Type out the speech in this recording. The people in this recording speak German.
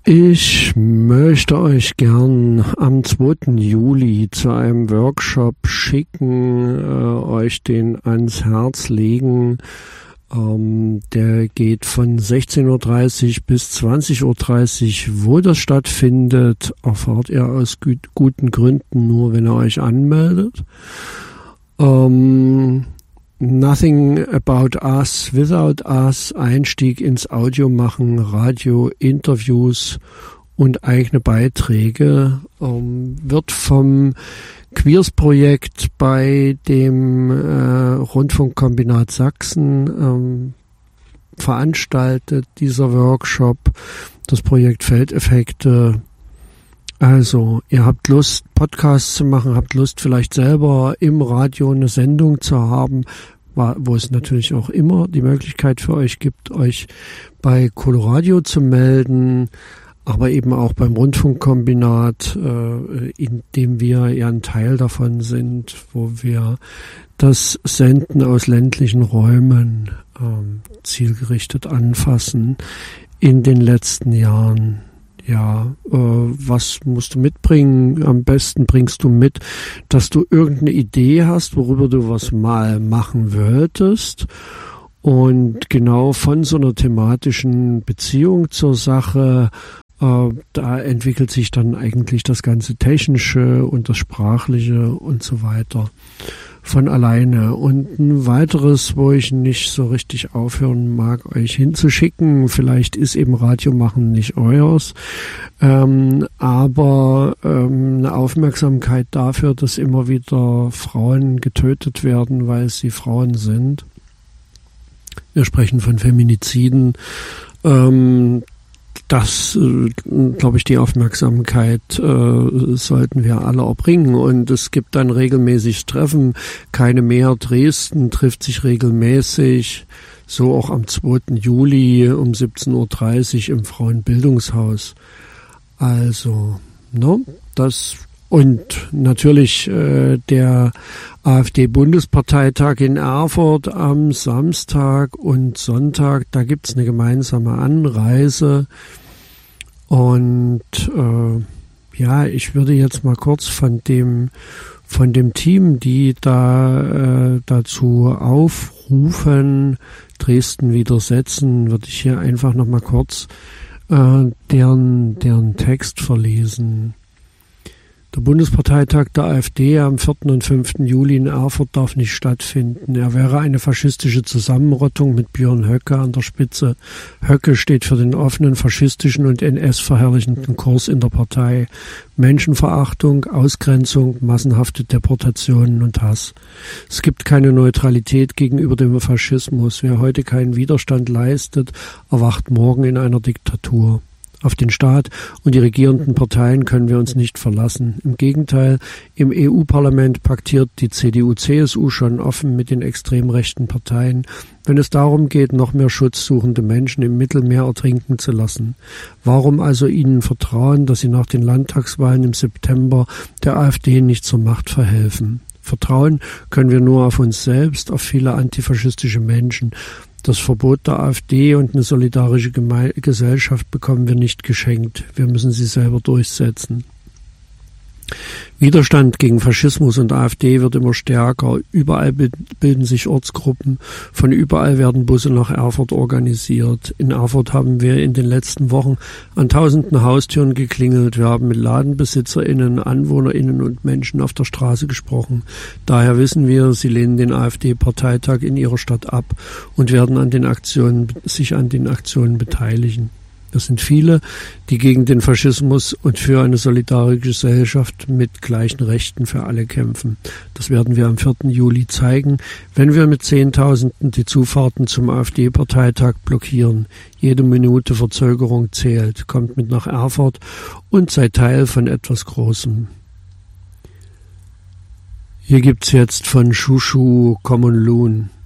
Ich möchte euch gern am 2. Juli zu einem Workshop schicken, euch den ans Herz legen. Der geht von 16:30 Uhr bis 20:30 Uhr. Wo das stattfindet, erfahrt ihr aus guten Gründen nur, wenn ihr euch anmeldet. Nothing about us, without us, Einstieg ins Audio machen, Radio, Interviews und eigene Beiträge, wird vom Queers-Projekt bei dem Rundfunkkombinat Sachsen veranstaltet, dieser Workshop, das Projekt Feldeffekte. Also, ihr habt Lust, Podcasts zu machen, habt Lust, vielleicht selber im Radio eine Sendung zu haben, wo es natürlich auch immer die Möglichkeit für euch gibt, euch bei Coloradio zu melden, aber eben auch beim Rundfunkkombinat, in dem wir ja ein Teil davon sind, wo wir das Senden aus ländlichen Räumen zielgerichtet anfassen in den letzten Jahren. Ja, was musst du mitbringen? Am besten bringst du mit, dass du irgendeine Idee hast, worüber du was mal machen wolltest. Und genau von so einer thematischen Beziehung zur Sache, da entwickelt sich dann eigentlich das ganze Technische und das Sprachliche und so weiter von alleine. Und ein weiteres, wo ich nicht so richtig aufhören mag, euch hinzuschicken, vielleicht ist eben Radiomachen nicht euers, aber eine Aufmerksamkeit dafür, dass immer wieder Frauen getötet werden, weil sie Frauen sind. Wir sprechen von Feminiziden. Das, glaube ich, die Aufmerksamkeit sollten wir alle erbringen. Und es gibt dann regelmäßig Treffen. Keine mehr. Dresden trifft sich regelmäßig. So auch am 2. Juli um 17:30 Uhr im Frauenbildungshaus. Also, das. Und natürlich der AfD-Bundesparteitag in Erfurt am Samstag und Sonntag. Da gibt's eine gemeinsame Anreise. Und ich würde jetzt mal kurz von dem Team, die da dazu aufrufen, Dresden widersetzen, würde ich hier einfach noch mal kurz deren Text verlesen. Der Bundesparteitag der AfD am 4. und 5. Juli in Erfurt darf nicht stattfinden. Er wäre eine faschistische Zusammenrottung mit Björn Höcke an der Spitze. Höcke steht für den offenen, faschistischen und NS-verherrlichenden Kurs in der Partei. Menschenverachtung, Ausgrenzung, massenhafte Deportationen und Hass. Es gibt keine Neutralität gegenüber dem Faschismus. Wer heute keinen Widerstand leistet, erwacht morgen in einer Diktatur. Auf den Staat und die regierenden Parteien können wir uns nicht verlassen. Im Gegenteil, im EU-Parlament paktiert die CDU-CSU schon offen mit den extrem rechten Parteien, wenn es darum geht, noch mehr schutzsuchende Menschen im Mittelmeer ertrinken zu lassen. Warum also ihnen vertrauen, dass sie nach den Landtagswahlen im September der AfD nicht zur Macht verhelfen? Vertrauen können wir nur auf uns selbst, auf viele antifaschistische Menschen. Das Verbot der AfD und eine solidarische Gesellschaft bekommen wir nicht geschenkt. Wir müssen sie selber durchsetzen. Widerstand gegen Faschismus und AfD wird immer stärker. Überall bilden sich Ortsgruppen. Von überall werden Busse nach Erfurt organisiert. In Erfurt haben wir in den letzten Wochen an tausenden Haustüren geklingelt. Wir haben mit LadenbesitzerInnen, AnwohnerInnen und Menschen auf der Straße gesprochen. Daher wissen wir, sie lehnen den AfD-Parteitag in ihrer Stadt ab und werden sich an den Aktionen beteiligen. Das sind viele, die gegen den Faschismus und für eine solidarische Gesellschaft mit gleichen Rechten für alle kämpfen. Das werden wir am 4. Juli zeigen, wenn wir mit Zehntausenden die Zufahrten zum AfD-Parteitag blockieren. Jede Minute Verzögerung zählt. Kommt mit nach Erfurt und seid Teil von etwas Großem. Hier gibt's jetzt von Shushu Common Loon.